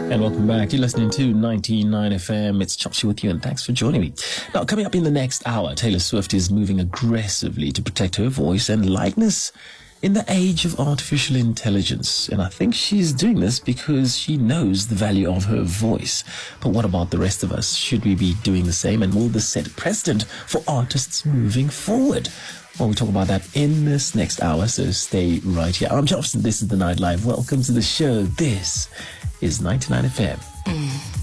And welcome back. You're listening to 99 FM. It's Chopsy with you, and thanks for joining me. Now, coming up in the next hour, Taylor Swift is moving aggressively to protect her voice and likeness in the age of artificial intelligence. And I think she's doing this because she knows the value of her voice. But what about the rest of us? Should we be doing the same? And will this set precedent for artists moving forward? Well, we'll talk about that in this next hour, so stay right here. I'm Jobson. This is The Night Live. Welcome to the show. This is 99 FM.